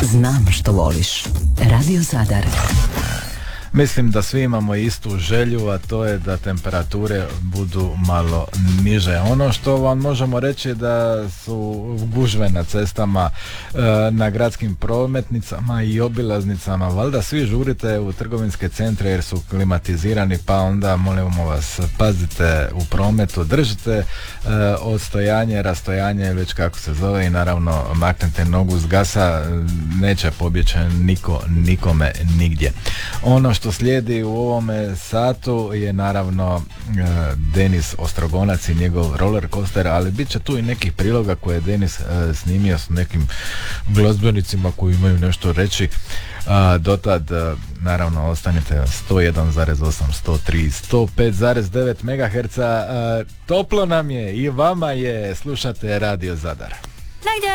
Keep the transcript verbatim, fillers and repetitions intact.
Znam što voliš. Radio Zadar. Mislim da svi imamo istu želju, a to je da temperature budu malo niže. Ono što vam možemo reći da su gužve na cestama, na gradskim prometnicama i obilaznicama. Valjda svi žurite u trgovinske centre jer su klimatizirani, pa onda molimo vas, pazite u prometu, držite odstojanje, rastojanje ili već kako se zove i naravno maknete nogu s gasa, neće pobjeći niko nikome nigdje. Ono što slijedi u ovome satu je naravno uh, Denis Ostrogonac i njegov roller coaster, ali bit će tu i nekih priloga koje je Denis uh, snimio s nekim glazbenicima koji imaju nešto reći. Uh, dotad uh, naravno ostanite sto jedan zarez osam, sto tri, sto pet zarez devet megaherca. Uh, toplo nam je i vama je, slušate Radio Zadar.